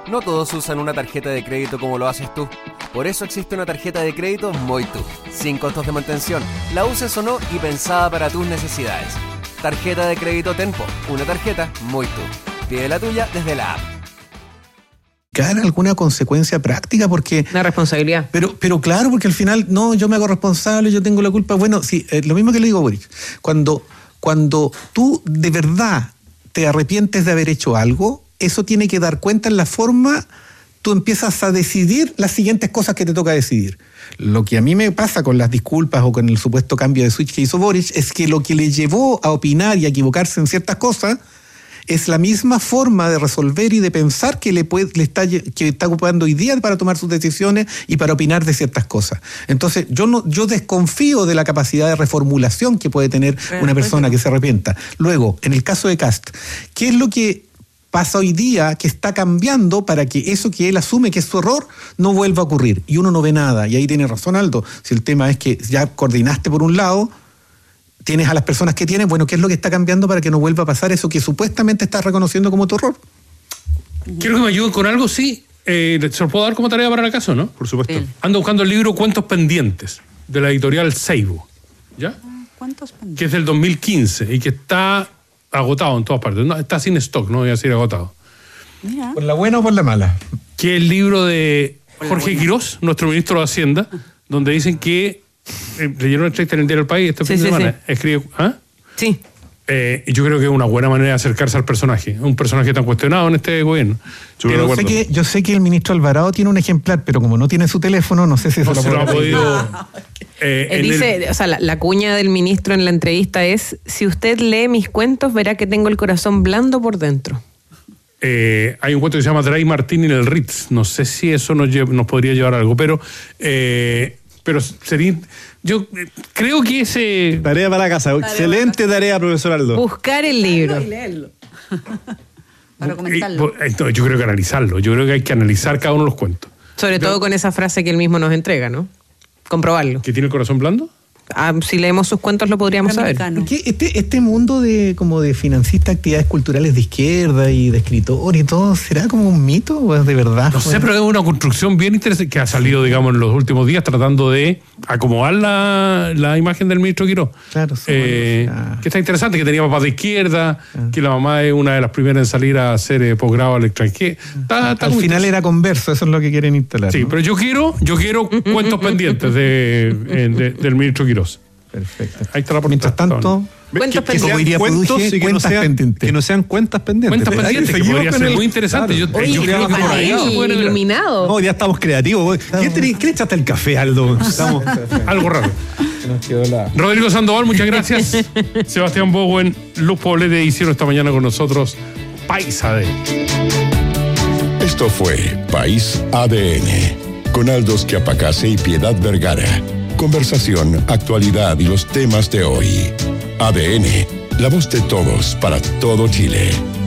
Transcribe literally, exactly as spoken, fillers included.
No todos usan una tarjeta de crédito como lo haces tú. Por eso existe una tarjeta de crédito Moitu, sin costos de mantención, la uses o no y pensada para tus necesidades. Tarjeta de crédito Tenpo, una tarjeta Moitu. Pide la tuya desde la app. ¿Alguna consecuencia práctica? Porque una responsabilidad. Pero, pero claro, porque al final, no, yo me hago responsable, yo tengo la culpa. Bueno, sí, eh, lo mismo que le digo a Boric. Cuando, cuando tú de verdad te arrepientes de haber hecho algo, eso tiene que dar cuenta en la forma, tú empiezas a decidir las siguientes cosas que te toca decidir. Lo que a mí me pasa con las disculpas o con el supuesto cambio de switch que hizo Boric es que lo que le llevó a opinar y a equivocarse en ciertas cosas es la misma forma de resolver y de pensar que le, puede, le está, que está ocupando hoy día para tomar sus decisiones y para opinar de ciertas cosas. Entonces, yo no, yo desconfío de la capacidad de reformulación que puede tener una persona que se arrepienta. Luego, en el caso de Kast, ¿qué es lo que pasa hoy día que está cambiando para que eso que él asume que es su error no vuelva a ocurrir? Y uno no ve nada. Y ahí tiene razón Aldo. Si el tema es que ya coordinaste por un lado, tienes a las personas que tienes, bueno, ¿qué es lo que está cambiando para que no vuelva a pasar eso que supuestamente estás reconociendo como tu error? Quiero que me ayuden con algo, sí. Eh, ¿Se lo puedo dar como tarea para la casa, no? Por supuesto. Sí. Ando buscando el libro Cuentos Pendientes, de la editorial Seibo, ¿ya? ¿Cuántos pendientes? Que es del dos mil quince y que está agotado en todas partes. No, está sin stock, no voy a decir agotado. Mira. ¿Por la buena o por la mala? Que es el libro de Jorge Quirós, nuestro ministro de Hacienda, donde dicen que Eh, leyeron una entrevista en el diario El País este sí, fin de sí, semana. Sí. Escribe, ¿ah? Sí. Eh, yo creo que es una buena manera de acercarse al personaje. Un personaje tan cuestionado en este gobierno. Yo, pero sé que, yo sé que el ministro Alvarado tiene un ejemplar, pero como no tiene su teléfono, no sé si no se, se lo ha podido. Eh, Él dice, el... o sea, la, la cuña del ministro en la entrevista es: si usted lee mis cuentos, verá que tengo el corazón blando por dentro. Eh, hay un cuento que se llama Dray Martini en el Ritz. No sé si eso nos, lle- nos podría llevar a algo, pero. Eh, Pero sería. Yo creo que ese. Tarea para la casa. Tarea Excelente para tarea, profesor Aldo. Buscar el libro. Y leerlo. Para comentarlo. No, yo creo que analizarlo. Yo creo que hay que analizar cada uno de los cuentos. Sobre Pero, todo con esa frase que él mismo nos entrega, ¿no? Comprobarlo. ¿Que tiene el corazón blando? Ah, si leemos sus cuentos lo podríamos saber. Porque este, este mundo de como de financista, actividades culturales de izquierda y de escritor y todo, ¿será como un mito o es de verdad? No sé, pero es una construcción bien interesante que ha salido, digamos, en los últimos días tratando de acomodar la, la imagen del ministro Quirós. Claro, sí, eh, bueno, ah. que está interesante, que tenía papás de izquierda, ah. que la mamá es una de las primeras en salir a hacer eh, posgrado al extranjero. Está, está Al final era converso, eso es lo que quieren instalar. Sí, ¿no? Pero yo quiero, yo quiero cuentos pendientes de, de, del ministro Quirós. Perfecto. Ahí está la propuesta. Mientras tanto, cuentas que, que sean cuentos y que no sean pendientes. Que no sean cuentas pendientes. Cuentas pendientes, que podría ser muy interesante. Claro. Yo, Oye, yo creo que por ahí iluminado. No, ya estamos creativos. ¿Qué, te, ¿Qué le echaste el café, Aldo? Estamos... Algo raro. Rodrigo Sandoval, muchas gracias. Sebastián Bowen, Luz Poblete hicieron esta mañana con nosotros País A D N. Esto fue País A D N, con Aldo Schiapacase y Piedad Vergara. Conversación, actualidad y los temas de hoy. A D N, la voz de todos para todo Chile.